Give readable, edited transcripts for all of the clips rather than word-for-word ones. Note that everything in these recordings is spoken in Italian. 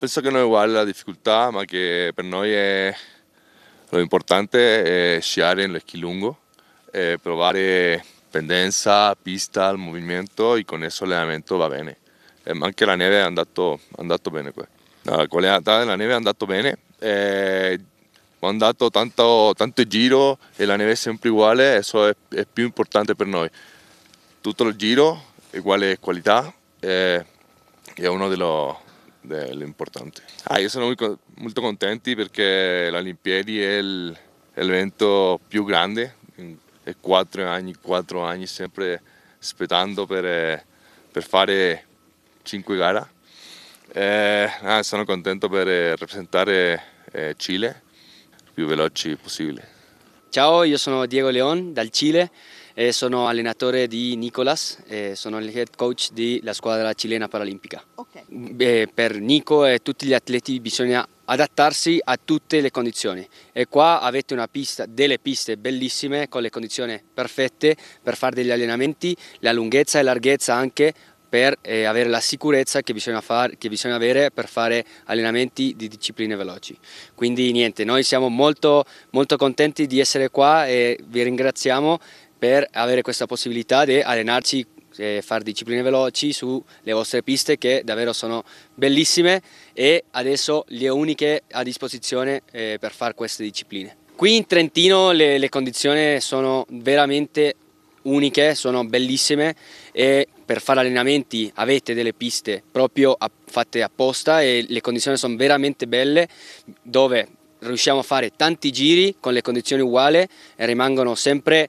Penso che non è uguale la difficoltà, ma che per noi lo importante è sciare in sci lungo, provare pendenza, pista, il movimento e con esso l'allenamento va bene. Ma anche la neve è andato bene qua. No, la qualità della neve è andato bene. Ho andato tanto giro e la neve è sempre uguale, eso è più importante per noi. Tutto il giro, uguale qualità, è uno dell'importante. Io sono molto contento perché le Olimpiadi è l'evento più grande, è 4 anni sempre aspettando per fare 5 gare. Sono contento per rappresentare Cile il più veloci possibile. Ciao, io sono Diego León dal Cile e sono allenatore di Nicolas e sono il head coach della squadra cilena paralimpica. Okay. Per Nico e tutti gli atleti bisogna adattarsi a tutte le condizioni e qua avete delle piste bellissime con le condizioni perfette per fare degli allenamenti, la lunghezza e larghezza anche per avere la sicurezza che bisogna avere per fare allenamenti di discipline veloci. Quindi niente, noi siamo molto contenti di essere qua e vi ringraziamo per avere questa possibilità di allenarci e fare discipline veloci sulle vostre piste che davvero sono bellissime e adesso le uniche a disposizione per fare queste discipline. Qui in Trentino le condizioni sono veramente uniche, sono bellissime e per fare allenamenti avete delle piste proprio fatte apposta e le condizioni sono veramente belle dove riusciamo a fare tanti giri con le condizioni uguali e rimangono sempre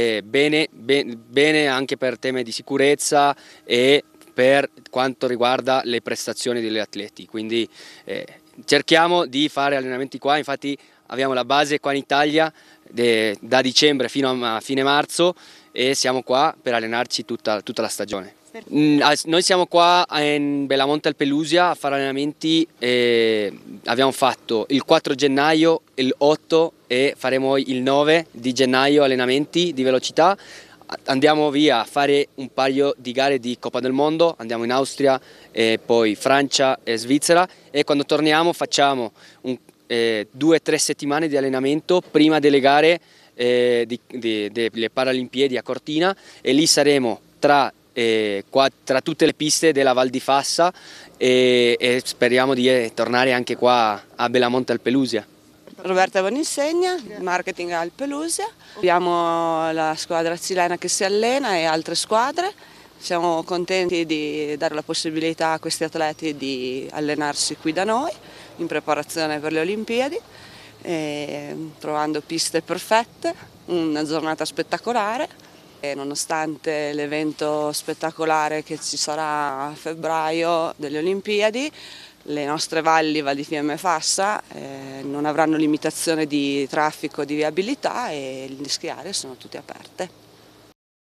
bene anche per temi di sicurezza e per quanto riguarda le prestazioni degli atleti. Quindi cerchiamo di fare allenamenti qua, infatti abbiamo la base qua in Italia da dicembre fino a fine marzo e siamo qua per allenarci tutta la stagione. Noi siamo qua in Belamonte al Pelusia a fare allenamenti, abbiamo fatto il 4 gennaio, il 8 e faremo il 9 di gennaio allenamenti di velocità. Andiamo via a fare un paio di gare di Coppa del Mondo, andiamo in Austria e poi Francia e Svizzera e quando torniamo facciamo 2 o 3 settimane di allenamento prima delle gare delle Paralimpiadi a Cortina e lì saremo tra tutte le piste della Val di Fassa e speriamo di tornare anche qua a Belamonte al Pelusia. Roberta Boninsegna, marketing al Pelusia. Abbiamo la squadra cilena che si allena e altre squadre. Siamo contenti di dare la possibilità a questi atleti di allenarsi qui da noi in preparazione per le Olimpiadi, trovando piste perfette, una giornata spettacolare. E nonostante l'evento spettacolare che ci sarà a febbraio delle Olimpiadi, le nostre valli, Val di Fiemme e Fassa, non avranno limitazione di traffico, di viabilità e le schiere sono tutte aperte.